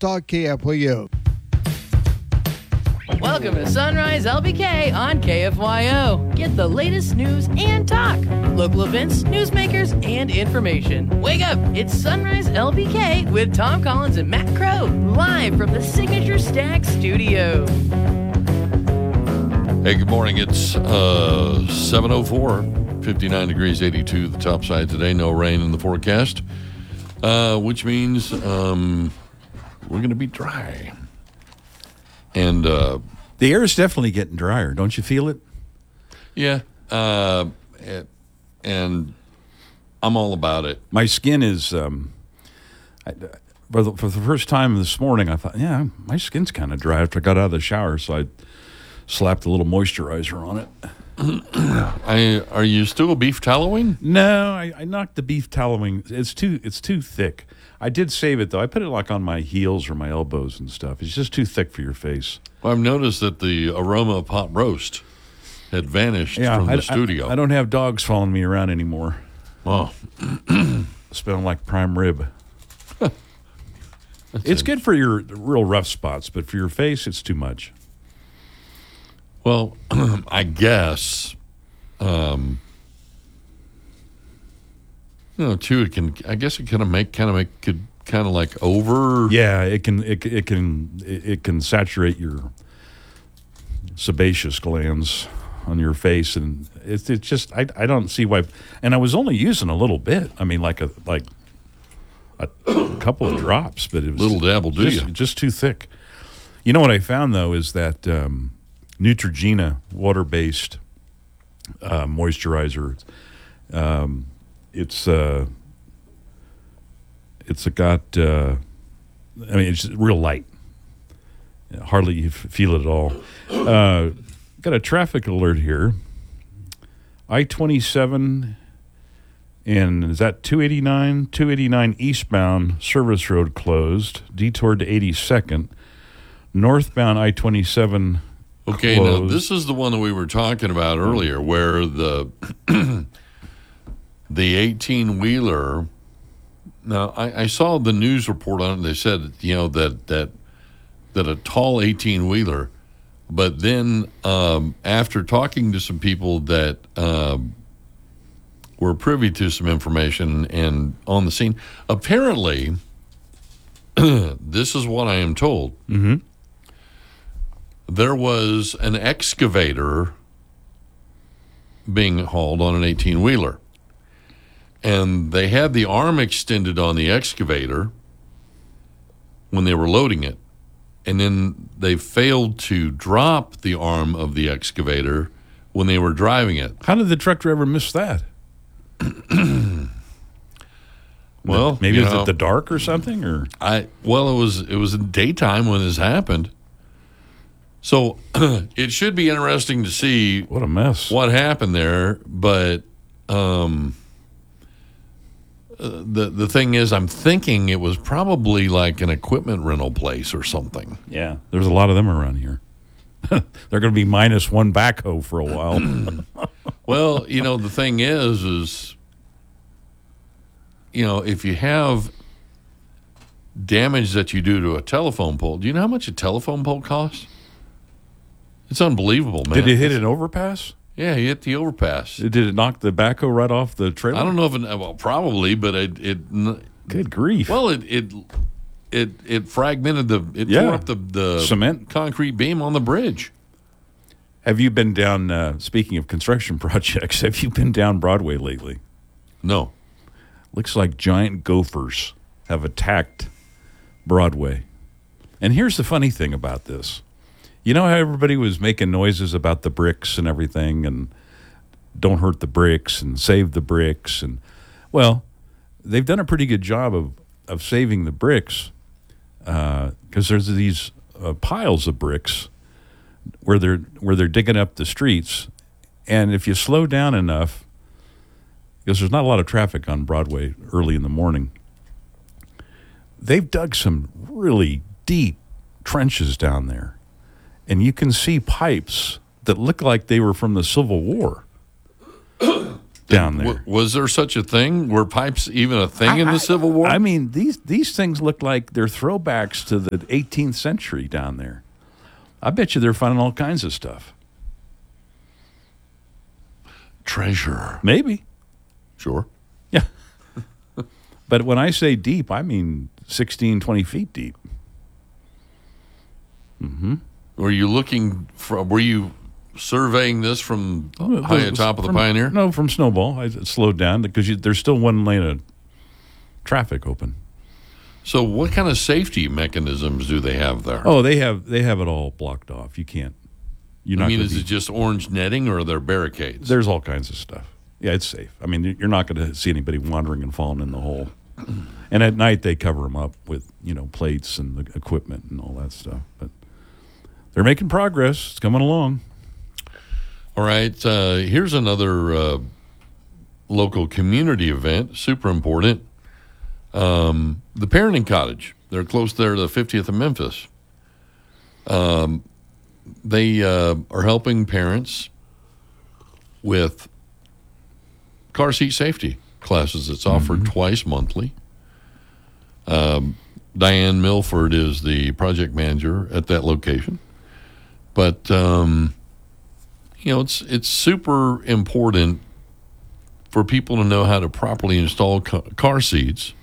Talk KFYO. Welcome to Sunrise LBK on KFYO. Get the latest news and talk. Local events, newsmakers, and information. Wake up! It's Sunrise LBK with Tom Collins and Matt Crow, live from the Signature Stack Studio. Hey, good morning. It's 7:04, 59 degrees, 82 the top side today. No rain in the forecast, which means we're going to be dry. And the air is definitely getting drier. Don't you feel it? Yeah. And I'm all about it. My skin is, for the first time this morning, I thought, yeah, my skin's kind of dry after I got out of the shower, so I slapped a little moisturizer on it. Are you still beef tallowing? No, I knocked the beef tallowing. It's too thick. I did save it, though. I put it like on my heels or my elbows and stuff. It's just too thick for your face. Well, I've noticed that the aroma of pot roast had vanished from the studio. I don't have dogs following me around anymore. Oh. Smelling like prime rib. It's good for your real rough spots, but for your face, it's too much. Well, I guess, too. It can. I guess it could kind of like over. Yeah, it can saturate your sebaceous glands on your face, and it's just I don't see why. And I was only using a little bit. I mean, like a couple of drops, but it was little dab will do you. Just too thick. You know what I found though is that Neutrogena water-based moisturizer. It's real light. Hardly you feel it at all. Got a traffic alert here. I-27 and is that 289? 289 eastbound service road closed. Detour to 82nd. Northbound I-27 Okay, closed. Now this is the one that we were talking about earlier, where the 18-wheeler. Now I saw the news report on it. They said that a tall 18-wheeler, but then after talking to some people that were privy to some information and on the scene, apparently this is what I am told. Mm-hmm. There was an excavator being hauled on an 18-wheeler. And they had the arm extended on the excavator when they were loading it. And then they failed to drop the arm of the excavator when they were driving it. How did the truck driver miss that? Well, maybe it was at the dark or something, or it was in daytime when this happened. So it should be interesting to see what a mess. What happened there, but the thing is, I'm thinking it was probably like an equipment rental place or something. Yeah, there's a lot of them around here. They're going to be minus one backhoe for a while. Well, the thing is, if you have damage that you do to a telephone pole, do you know how much a telephone pole costs? It's unbelievable, man. Did it hit an overpass? Yeah, he hit the overpass. Did it knock the backhoe right off the trailer? I don't know if probably, but it good grief. Well, it fragmented tore up the cement concrete beam on the bridge. Have you been down, speaking of construction projects, have you been down Broadway lately? No. Looks like giant gophers have attacked Broadway. And here's the funny thing about this. You know how everybody was making noises about the bricks and everything, and don't hurt the bricks and save the bricks, and well, they've done a pretty good job of saving the bricks because there's these piles of bricks where they're digging up the streets, and if you slow down enough, because there's not a lot of traffic on Broadway early in the morning, they've dug some really deep trenches down there. And you can see pipes that look like they were from the Civil War. down there. Was there such a thing? Were pipes even a thing in the Civil War? I mean, these things look like they're throwbacks to the 18th century down there. I bet you they're finding all kinds of stuff. Treasure. Maybe. Sure. Yeah. But when I say deep, I mean 16, 20 feet deep. Mm-hmm. Were you surveying this from high atop of the Pioneer? No, from Snowball. I slowed down because there's still one lane of traffic open. So what kind of safety mechanisms do they have there? Oh, they have it all blocked off. You can't. Is it just orange netting or are there barricades? There's all kinds of stuff. Yeah, it's safe. I mean, you're not going to see anybody wandering and falling in the hole. And at night they cover them up with, plates and the equipment and all that stuff. But they're making progress. It's coming along. All right. Here's another local community event. Super important. The Parenting Cottage. They're close there to the 50th of Memphis. They are helping parents with car seat safety classes. It's offered twice monthly. Diane Milford is the project manager at that location. But, it's super important for people to know how to properly install car seats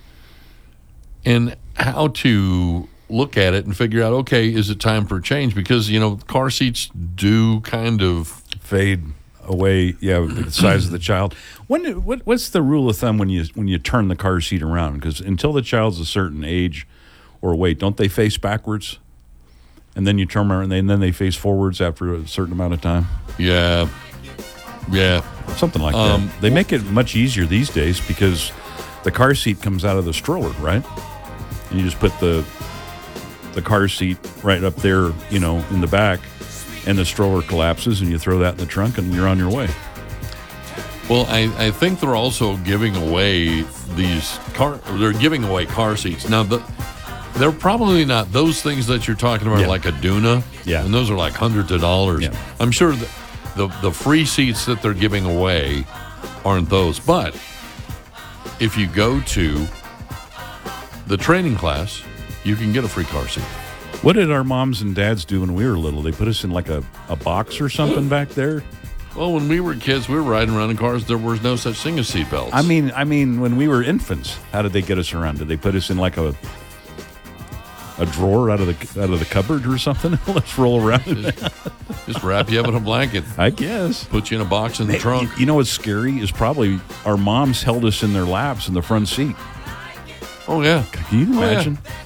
and how to look at it and figure out, okay, is it time for change? Because, car seats do kind of fade away, with the size of the child. What's the rule of thumb when you turn the car seat around? Because until the child's a certain age or weight, don't they face backwards? And then you turn around and then they face forwards after a certain amount of time? Yeah. Something like that. They make it much easier these days because the car seat comes out of the stroller, right? And you just put the car seat right up there, in the back, and the stroller collapses, and you throw that in the trunk, and you're on your way. Well, I think they're also giving away they're giving away car seats. Now, they're probably not those things that you're talking about, like a Duna. Yeah. And those are like hundreds of dollars. Yeah. I'm sure the free seats that they're giving away aren't those. But if you go to the training class, you can get a free car seat. What did our moms and dads do when we were little? They put us in like a box or something back there? Well, when we were kids, we were riding around in cars. There was no such thing as seatbelts. I mean, when we were infants, how did they get us around? Did they put us in like a drawer out of the cupboard or something? Let's roll around. Just wrap you up in a blanket. I guess. Put you in a box in the trunk. You know what's scary is probably our moms held us in their laps in the front seat. Oh, yeah. Can you imagine? Yeah.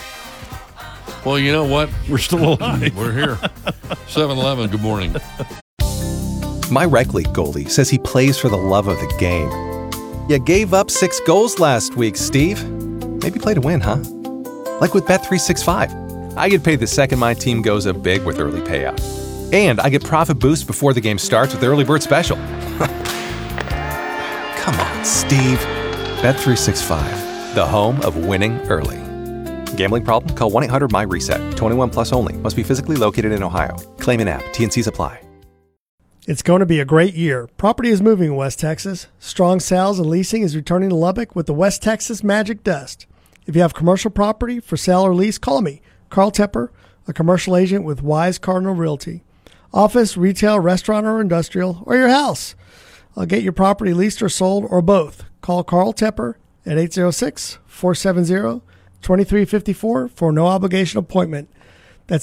Well, you know what? We're still alive. We're here. 7-Eleven, good morning. My rec league goalie says he plays for the love of the game. You gave up 6 goals last week, Steve. Maybe play to win, huh? Like with Bet365. I get paid the second my team goes up big with early payout. And I get profit boost before the game starts with Early Bird Special. Come on, Steve. Bet365, the home of winning early. Gambling problem? Call 1-800-MY-RESET. 21 plus only. Must be physically located in Ohio. Claim an app. T&Cs apply. It's going to be a great year. Property is moving in West Texas. Strong sales and leasing is returning to Lubbock with the West Texas Magic Dust. If you have commercial property for sale or lease, call me, Carl Tepper, a commercial agent with Wise Cardinal Realty. Office, retail, restaurant, or industrial, or your house. I'll get your property leased or sold, or both. Call Carl Tepper at 806-470-2354 for a no-obligation appointment. That's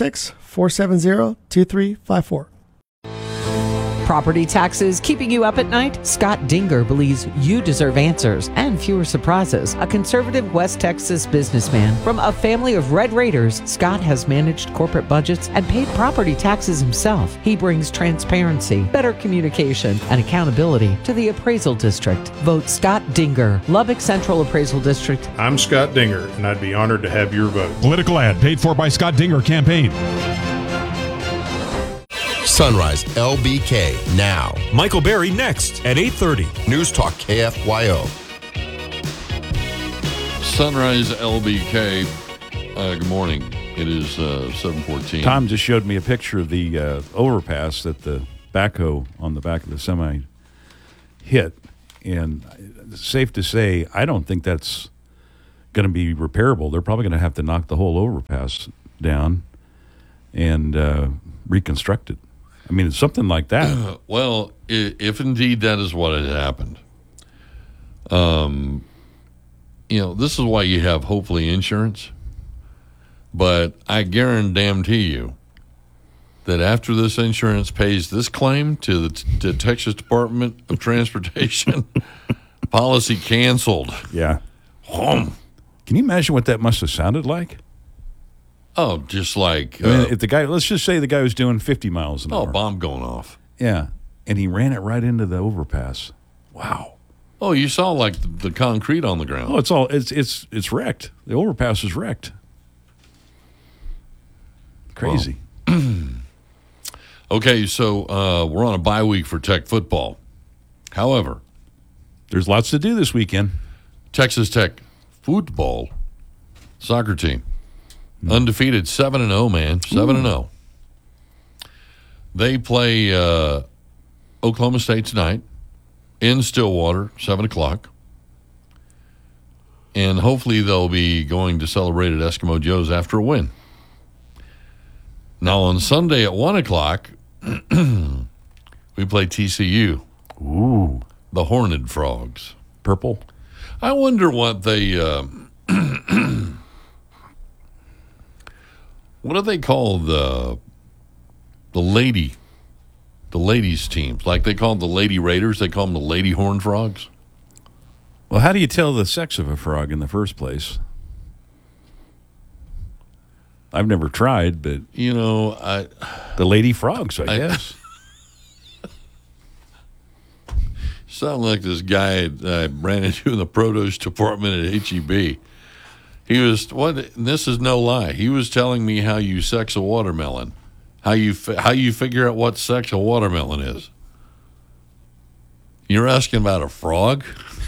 806-470-2354. Property taxes keeping you up at night? Scott Dinger believes you deserve answers and fewer surprises. A conservative West Texas businessman from a family of Red Raiders, Scott has managed corporate budgets and paid property taxes himself. He brings transparency, better communication, and accountability to the appraisal district. Vote Scott Dinger, Lubbock Central Appraisal District. I'm Scott Dinger, and I'd be honored to have your vote. Political ad paid for by Scott Dinger Campaign. Sunrise LBK now. Michael Berry next at 8:30. News Talk KFYO. Sunrise LBK. Good morning. It is 7:14. Tom just showed me a picture of the overpass that the backhoe on the back of the semi hit. And it's safe to say, I don't think that's going to be repairable. They're probably going to have to knock the whole overpass down and reconstruct it. I mean, it's something like that. Well, if indeed that is what had happened, this is why you have hopefully insurance. But I guarantee you that after this insurance pays this claim to the Texas Department of Transportation, policy canceled. Yeah. Can you imagine what that must have sounded like? Oh, just like... I mean, if the guy, let's just say the guy was doing 50 miles an hour. Oh, bomb going off. Yeah. And he ran it right into the overpass. Wow. Oh, you saw like the concrete on the ground. Oh, it's wrecked. The overpass is wrecked. Crazy. Wow. Okay, so we're on a bye week for Tech football. However, there's lots to do this weekend. Texas Tech football soccer team. Undefeated 7-0, man. 7-0. They play Oklahoma State tonight in Stillwater, 7 o'clock. And hopefully they'll be going to celebrate at Eskimo Joe's after a win. Now on Sunday at 1 o'clock, we play TCU. Ooh. The Horned Frogs. Purple. I wonder what they... what do they call the ladies teams? Like they call them the Lady Raiders, they call them the Lady Horned Frogs? Well, how do you tell the sex of a frog in the first place? I've never tried, but... the lady frogs, I guess. Sound like this guy I ran into in the produce department at HEB. He was, this is no lie, he was telling me how you sex a watermelon. How you figure out what sex a watermelon is. You're asking about a frog?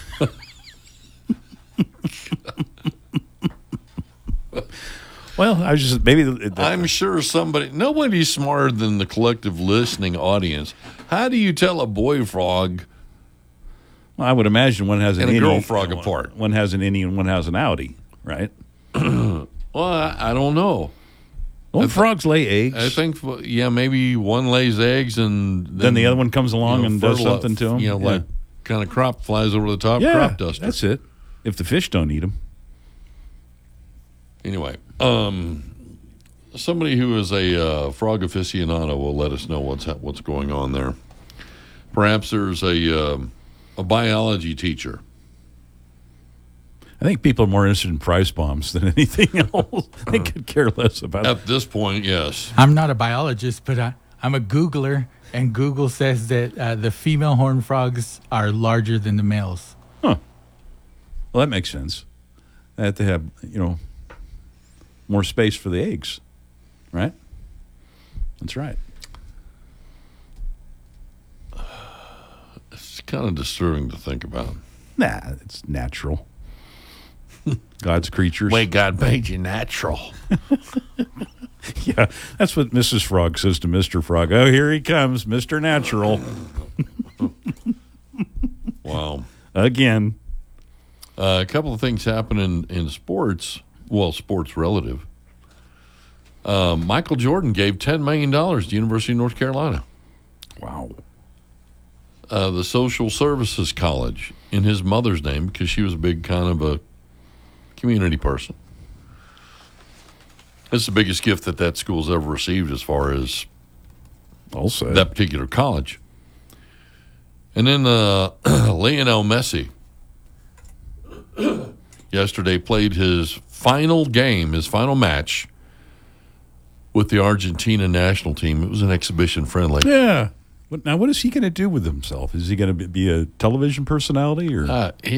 Well, I was just maybe. I'm sure nobody's smarter than the collective listening audience. How do you tell a boy frog? Well, I would imagine one has an and a innie, girl frog apart. One has an innie and one has an outie, right? Well, I don't know. Well, frogs lay eggs. I think, maybe one lays eggs and then the other one comes along and does something to them. Like kind of crop flies over the top. Crop duster. That's it. If the fish don't eat them. Anyway, somebody who is a frog aficionado will let us know what's going on there. Perhaps there's a biology teacher. I think people are more interested in prize bombs than anything else. They could care less about At this point, yes. I'm not a biologist, but I'm a Googler, and Google says that the female horned frogs are larger than the males. Huh. Well, that makes sense. They have to have, more space for the eggs, right? That's right. It's kind of disturbing to think about. Nah, it's natural. God's creatures. Way God made you natural. Yeah, that's what Mrs. Frog says to Mr. Frog. Oh, here he comes, Mr. Natural. Wow. Again. A couple of things happen in sports. Well, sports relative. Michael Jordan gave $10 million to the University of North Carolina. Wow. The Social Services College in his mother's name because she was a big kind of a community person. It's the biggest gift that school's ever received as far as also that particular college. And then Lionel Messi yesterday played his final match with the Argentina national team. It was an exhibition friendly. Yeah. Now, what is he going to do with himself? Is he going to be a television personality? Or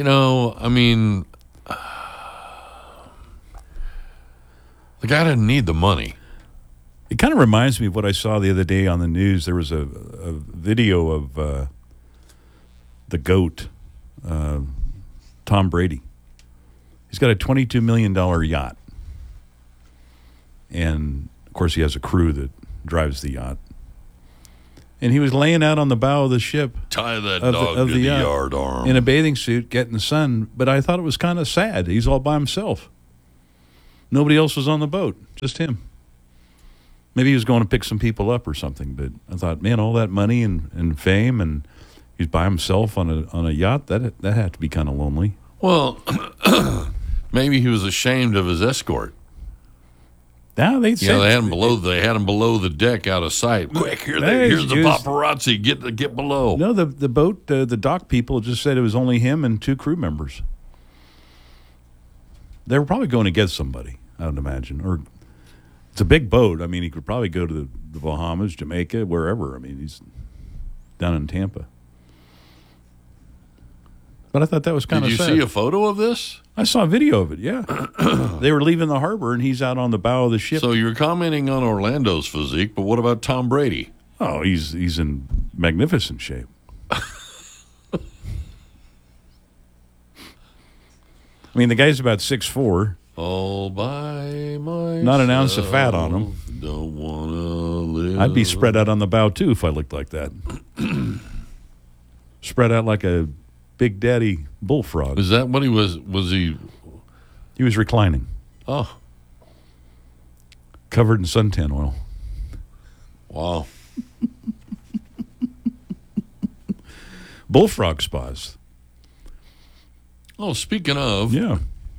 the guy didn't need the money. It kind of reminds me of what I saw the other day on the news. There was a video of the GOAT, Tom Brady. He's got a $22 million yacht. And, of course, he has a crew that drives the yacht. And he was laying out on the bow of the ship. Tie that dog to the yacht yard arm. in a bathing suit, getting the sun. But I thought it was kind of sad. He's all by himself. Nobody else was on the boat, just him. Maybe he was going to pick some people up or something. But I thought, man, all that money and fame, and he's by himself on a yacht. That had to be kind of lonely. Well, maybe he was ashamed of his escort. Now they had him below. They had him below the deck, out of sight. Quick, here's the paparazzi. Get below. No, the boat, the dock people just said it was only him and 2 crew members. They were probably going to get somebody, I would imagine. Or it's a big boat. I mean, he could probably go to the Bahamas, Jamaica, wherever. I mean, he's down in Tampa. But I thought that was kind of sad. Did you see a photo of this? I saw a video of it, yeah. They were leaving the harbor, and he's out on the bow of the ship. So you're commenting on Orlando's physique, but what about Tom Brady? Oh, he's in magnificent shape. I mean, the guy's about 6'4". All by myself. Not an ounce of fat on him. Don't want to live. I'd be spread out on the bow, too, if I looked like that. Spread out like a Big Daddy bullfrog. Is that what he was? Was he? He was reclining. Oh. Covered in suntan oil. Wow. Bullfrog spas. Oh, speaking of. Yeah.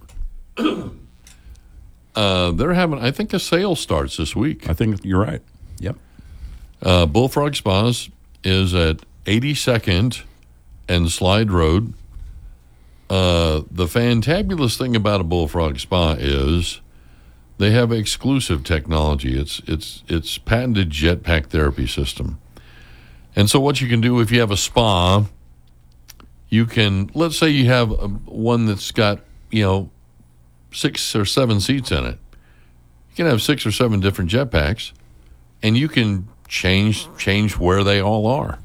They're having, I think, a sale starts this week. I think you're right. Yep. Bullfrog Spas is at 82nd and Slide Road. The fantabulous thing about a Bullfrog Spa is they have exclusive technology. It's patented jetpack therapy system. And so what you can do if you have a spa, you can, let's say you have one that's got, 6 or 7 seats in it. You can have 6 or 7 different jetpacks, and you can change where they all are.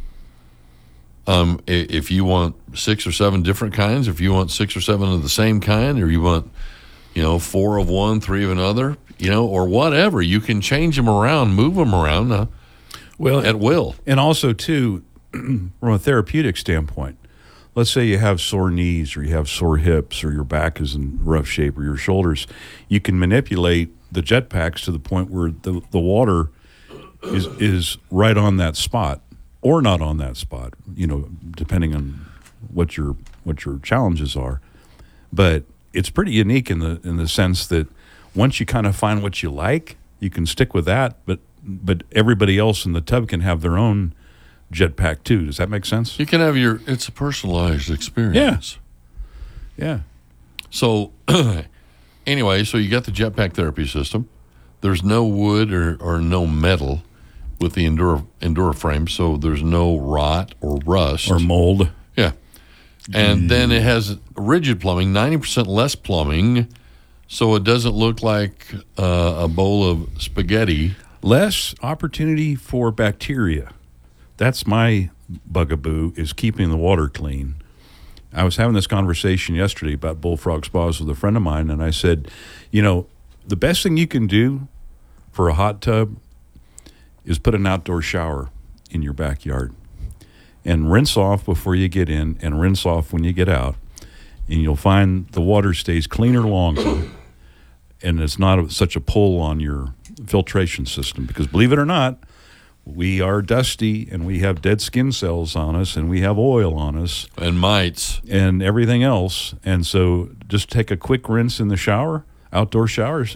If you want 6 or 7 different kinds, if you want 6 or 7 of the same kind, or you want, 4 of one, 3 of another, or whatever, you can change them around, move them around at will. And also, too, from a therapeutic standpoint, let's say you have sore knees or you have sore hips or your back is in rough shape or your shoulders, you can manipulate the jetpacks to the point where the water is right on that spot or not on that spot, depending on what your challenges are. But it's pretty unique in the sense that once you kind of find what you like, you can stick with that, but everybody else in the tub can have their own jetpack too. Does that make sense? You can have it's a personalized experience. Yeah. So anyway, so you got the jetpack therapy system. There's no wood or no metal with the Endura frame, so there's no rot or rust. Or mold. Yeah. And then it has rigid plumbing, 90% less plumbing, so it doesn't look like a bowl of spaghetti. Less opportunity for bacteria. That's my bugaboo, is keeping the water clean. I was having this conversation yesterday about Bullfrog Spas with a friend of mine, and I said, the best thing you can do for a hot tub is put an outdoor shower in your backyard and rinse off before you get in and rinse off when you get out, and you'll find the water stays cleaner longer, and it's not such a pull on your filtration system, because believe it or not, we are dusty, and we have dead skin cells on us, and we have oil on us. And mites. And everything else. And so just take a quick rinse in the shower, outdoor showers,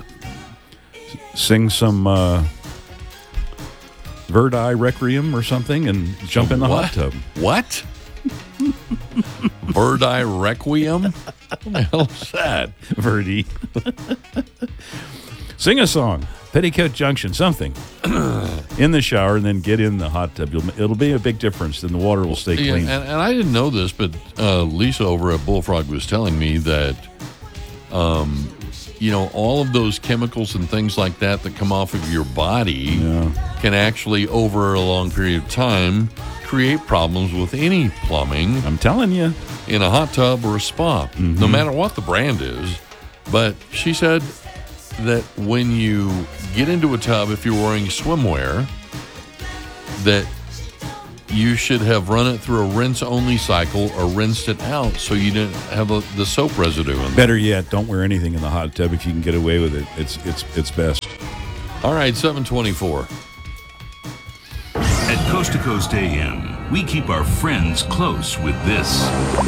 sing some Verdi Requiem or something, and jump in the hot tub. What? Verdi Requiem? What the hell is that? Verdi. Sing a song. Petticoat Junction, something. In the shower, and then get in the hot tub. It'll be a big difference. Then the water will stay clean. And I didn't know this, but Lisa over at Bullfrog was telling me that, all of those chemicals and things like that come off of your body can actually, over a long period of time, create problems with any plumbing. I'm telling you. In a hot tub or a spa, no matter what the brand is. But she said that when you get into a tub, if you're wearing swimwear, that you should have run it through a rinse-only cycle or rinsed it out so you didn't have the soap residue in there. Better yet, don't wear anything in the hot tub if you can get away with it. It's best. All right, 724. At Coast to Coast AM, we keep our friends close with this.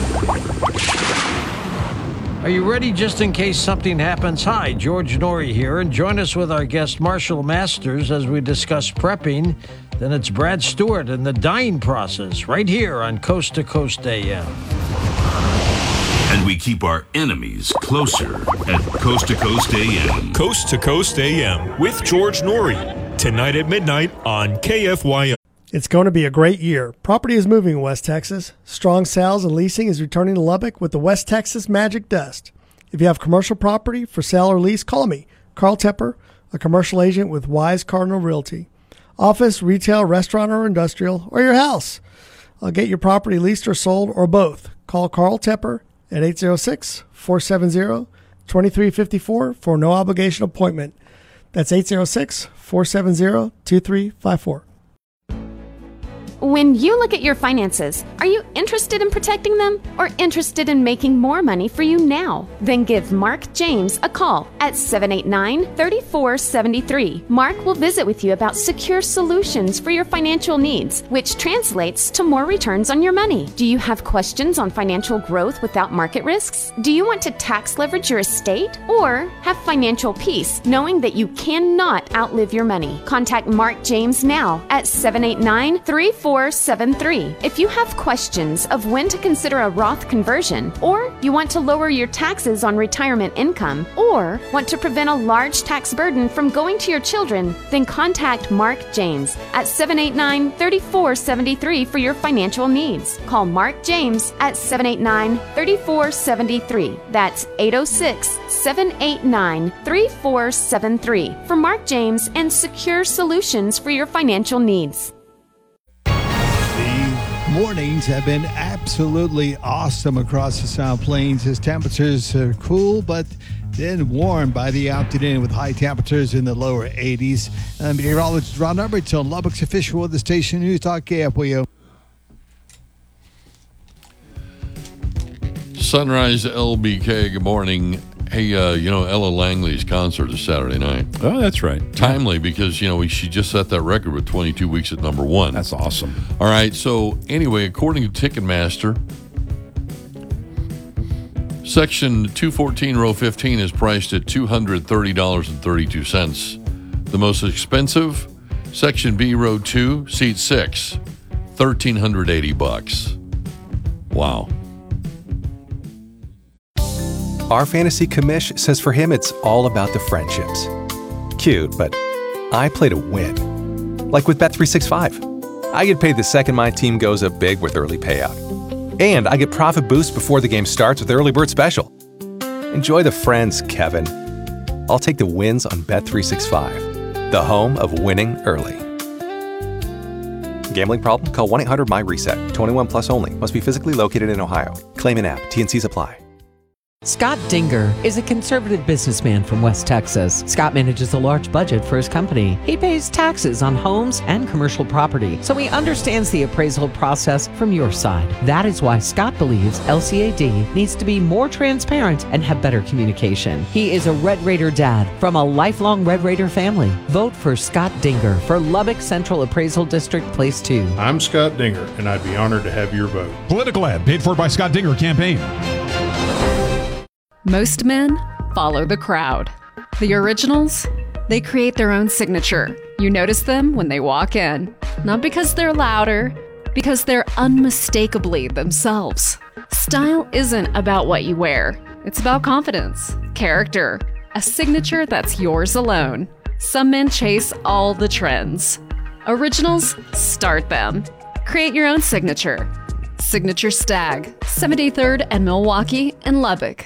Are you ready just in case something happens? Hi, George Norrie here, and join us with our guest Marshall Masters as we discuss prepping. Then it's Brad Stewart and the dying process right here on Coast to Coast AM. And we keep our enemies closer at Coast to Coast AM. Coast to Coast AM with George Norrie. Tonight at midnight on KFYO. It's going to be a great year. Property is moving in West Texas. Strong sales and leasing is returning to Lubbock with the West Texas Magic Dust. If you have commercial property for sale or lease, call me, Carl Tepper, a commercial agent with Wise Cardinal Realty. Office, retail, restaurant, or industrial, or your house. I'll get your property leased or sold, or both. Call Carl Tepper at 806-470-2354 for no obligation appointment. That's 806-470-2354. When you look at your finances, are you interested in protecting them or interested in making more money for you now? Then give Mark James a call at 789-3473. Mark will visit with you about secure solutions for your financial needs, which translates to more returns on your money. Do you have questions on financial growth without market risks? Do you want to tax leverage your estate or have financial peace knowing that you cannot outlive your money? Contact Mark James now at 789-3473. If you have questions of when to consider a Roth conversion, or you want to lower your taxes on retirement income, or want to prevent a large tax burden from going to your children, then contact Mark James at 789-3473 for your financial needs. Call Mark James at 789-3473. That's 806-789-3473 for Mark James and secure solutions for your financial needs. Mornings have been absolutely awesome across the South Plains as temperatures are cool, but then warm by the afternoon with high temperatures in the lower 80s. Meteorologist Ron Roberts on Lubbock's official weather station, News Talk KFYO. Sunrise LBK, good morning. Hey, Ella Langley's concert is Saturday night. Oh, that's right. Timely because, she just set that record with 22 weeks at number one. That's awesome. All right, so anyway, according to Ticketmaster, Section 214, Row 15 is priced at $230.32. The most expensive, Section B, Row 2, Seat 6, $1,380. Wow. Our fantasy commish says for him it's all about the friendships. Cute, but I play to win. Like with Bet365. I get paid the second my team goes up big with early payout. And I get profit boost before the game starts with Early Bird Special. Enjoy the friends, Kevin. I'll take the wins on Bet365, the home of winning early. Gambling problem? Call 1-800-MY-RESET. 21 plus only. Must be physically located in Ohio. Claim in app. T&Cs apply. Scott Dinger is a conservative businessman from West Texas. Scott manages a large budget for his company. He pays taxes on homes and commercial property, so he understands the appraisal process from your side. That is why Scott believes LCAD needs to be more transparent and have better communication. He is a Red Raider dad from a lifelong Red Raider family. Vote for Scott Dinger for Lubbock Central Appraisal District, Place 2. I'm Scott Dinger, and I'd be honored to have your vote. Political ad paid for by Scott Dinger Campaign. Most men follow the crowd. The originals, they create their own signature. You notice them when they walk in. Not because they're louder, because they're unmistakably themselves. Style isn't about what you wear. It's about confidence, character, a signature that's yours alone. Some men chase all the trends. Originals, start them. Create your own signature. Signature Stag, 73rd and Milwaukee in Lubbock.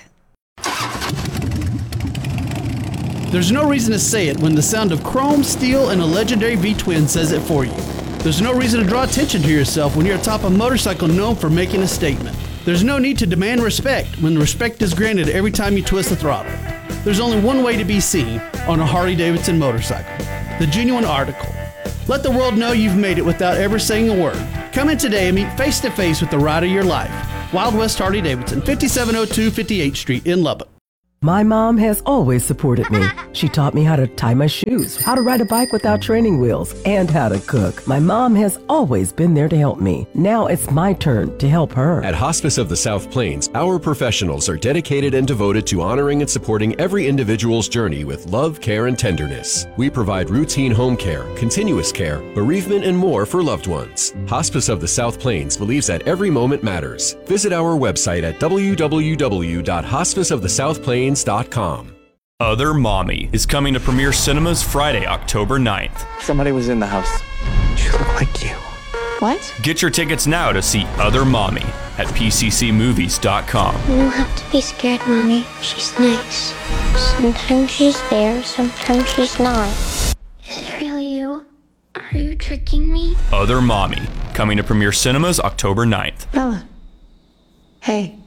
There's no reason to say it when the sound of chrome, steel, and a legendary V-twin says it for you. There's no reason to draw attention to yourself when you're atop a motorcycle known for making a statement. There's no need to demand respect when respect is granted every time you twist the throttle. There's only one way to be seen on a Harley-Davidson motorcycle, the genuine article. Let the world know you've made it without ever saying a word. Come in today and meet face-to-face with the ride of your life. Wild West Harley-Davidson, 5702 58th Street in Lubbock. My mom has always supported me. She taught me how to tie my shoes, how to ride a bike without training wheels, and how to cook. My mom has always been there to help me. Now it's my turn to help her. At Hospice of the South Plains, our professionals are dedicated and devoted to honoring and supporting every individual's journey with love, care, and tenderness. We provide routine home care, continuous care, bereavement, and more for loved ones. Hospice of the South Plains believes that every moment matters. Visit our website at www.hospiceofthesouthplains.com. Other Mommy is coming to Premier Cinemas Friday, October 9th. Somebody was in the house. She looked like you. What? Get your tickets now to see Other Mommy at pccmovies.com. You don't have to be scared, Mommy. She's nice. Sometimes she's there, sometimes she's not. Is it really you? Are you tricking me? Other Mommy, coming to Premier Cinemas October 9th. Bella. Hey.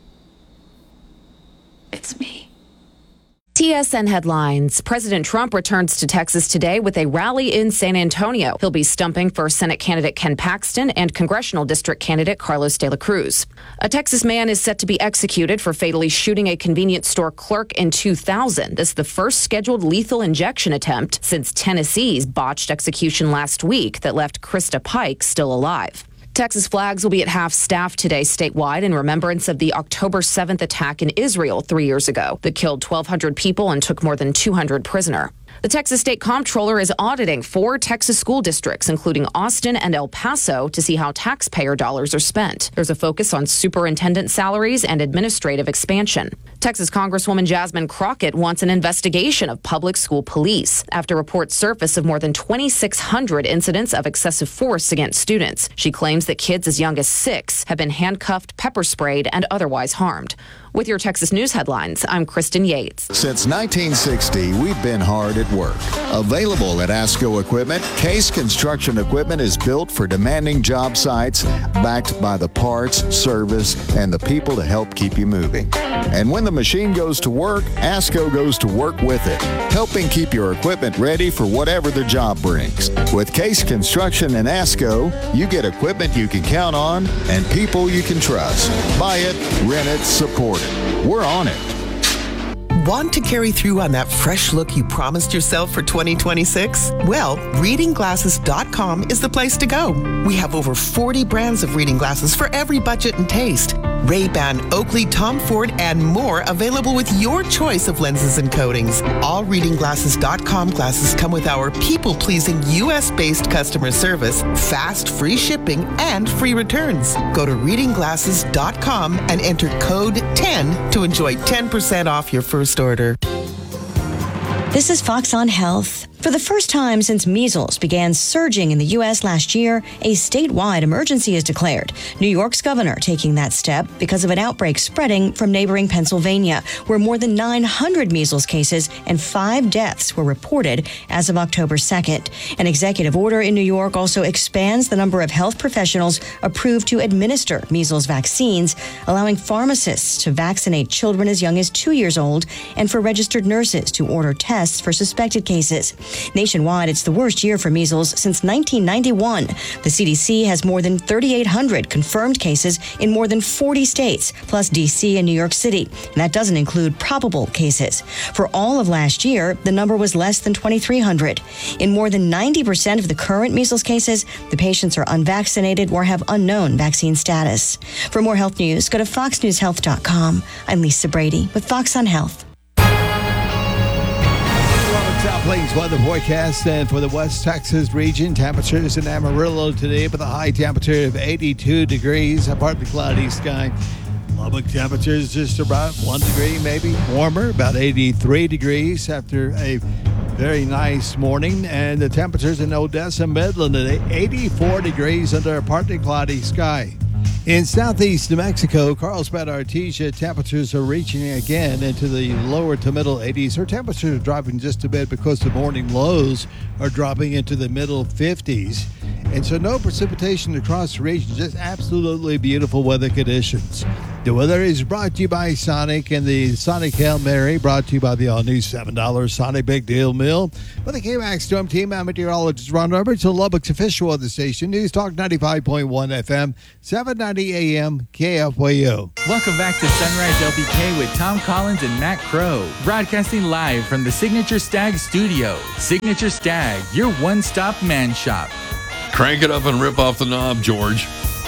It's me. TSN headlines. President Trump returns to Texas today with a rally in San Antonio. He'll be stumping for Senate candidate Ken Paxton and congressional district candidate Carlos de la Cruz. A Texas man is set to be executed for fatally shooting a convenience store clerk in 2000. This is the first scheduled lethal injection attempt since Tennessee's botched execution last week that left Krista Pike still alive. Texas flags will be at half-staff today statewide in remembrance of the October 7th attack in Israel 3 years ago that killed 1,200 people and took more than 200 prisoners. The Texas State Comptroller is auditing 4 Texas school districts, including Austin and El Paso, to see how taxpayer dollars are spent. There's a focus on superintendent salaries and administrative expansion. Texas Congresswoman Jasmine Crockett wants an investigation of public school police after reports surface of more than 2,600 incidents of excessive force against students. She claims that kids as young as 6 have been handcuffed, pepper sprayed, and otherwise harmed. With your Texas News headlines, I'm Kristen Yates. Since 1960, we've been hard at work. Available at ASCO Equipment, Case Construction Equipment is built for demanding job sites, backed by the parts, service, and the people to help keep you moving. And when the machine goes to work, ASCO goes to work with it, helping keep your equipment ready for whatever the job brings. With Case Construction and ASCO, you get equipment you can count on and people you can trust. Buy it, rent it, support it. We're on it. Want to carry through on that fresh look you promised yourself for 2026? Well, readingglasses.com is the place to go. We have over 40 brands of reading glasses for every budget and taste. Ray-Ban, Oakley, Tom Ford, and more available with your choice of lenses and coatings. All readingglasses.com glasses come with our people-pleasing U.S.-based customer service, fast, free shipping, and free returns. Go to readingglasses.com and enter code 10 to enjoy 10% off your first order. This is Fox on Health. For the first time since measles began surging in the U.S. last year, a statewide emergency is declared. New York's governor taking that step because of an outbreak spreading from neighboring Pennsylvania, where more than 900 measles cases and 5 deaths were reported as of October 2nd. An executive order in New York also expands the number of health professionals approved to administer measles vaccines, allowing pharmacists to vaccinate children as young as 2 years old and for registered nurses to order tests for suspected cases. Nationwide, it's the worst year for measles since 1991. The CDC has more than 3,800 confirmed cases in more than 40 states, plus D.C. and New York City. And that doesn't include probable cases. For all of last year, the number was less than 2,300. In more than 90% of the current measles cases, the patients are unvaccinated or have unknown vaccine status. For more health news, go to foxnewshealth.com. I'm Lisa Brady with Fox on Health. South Plains weather forecast, and for the West Texas region, temperatures in Amarillo today with a high temperature of 82 degrees, a partly cloudy sky. Lubbock temperatures just about 1 degree, maybe warmer, about 83 degrees after a very nice morning. And the temperatures in Odessa, Midland at 84 degrees under a partly cloudy sky. In southeast New Mexico, Carlsbad, Artesia, temperatures are reaching again into the lower to middle 80s. Her temperatures are dropping just a bit because the morning lows are dropping into the middle 50s. And so no precipitation across the region, just absolutely beautiful weather conditions. The weather is brought to you by Sonic, and the Sonic Hail Mary brought to you by the all-new $7 Sonic Big Deal Meal. With the K-Max Storm Team, I'm meteorologist Ron Roberts, Lubbock's official weather station, News Talk 95.1 FM, 790 AM, KFYO. Welcome back to Sunrise LBK with Tom Collins and Matt Crow, broadcasting live from the Signature Stag Studio. Signature Stag, your one-stop man shop. Crank it up and rip off the knob, George.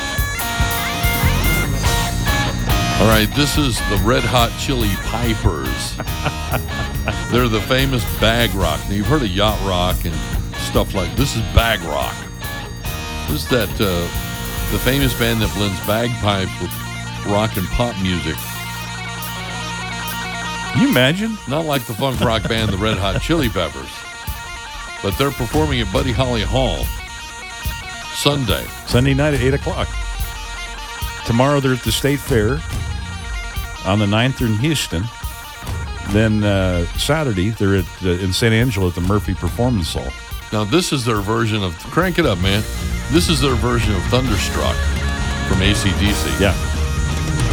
All right, this is the Red Hot Chili Pipers. They're the famous bag rock. Now, you've heard of yacht rock and stuff like this. Is bag rock. This is that the famous band that blends bagpipes with rock and pop music. Can you imagine? Not like the funk rock band, the Red Hot Chili Peppers. But they're performing at Buddy Holly Hall Sunday night at 8 o'clock. Tomorrow they're at the State Fair. On the 9th, they're in Houston. Then Saturday, they're in San Angelo at the Murphy Performance Hall. Now, this is their version of... Crank it up, man. This is their version of Thunderstruck from AC/DC. Yeah.